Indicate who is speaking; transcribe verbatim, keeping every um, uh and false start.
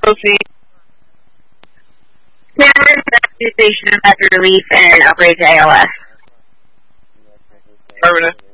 Speaker 1: Sophie.
Speaker 2: Cameron, investigation of relief and upgrade to A L S.
Speaker 1: Affirmative.